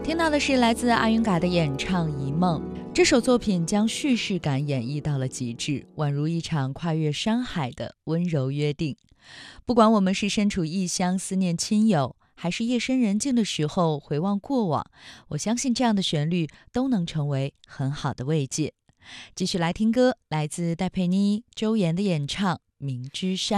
听到的是来自阿云嘎的演唱《一梦》。这首作品将叙事感演绎到了极致，宛如一场跨越山海的温柔约定。不管我们是身处异乡思念亲友，还是夜深人静的时候回望过往，我相信这样的旋律都能成为很好的慰藉。继续来听歌，来自戴佩妮、周岩的演唱《明知山》。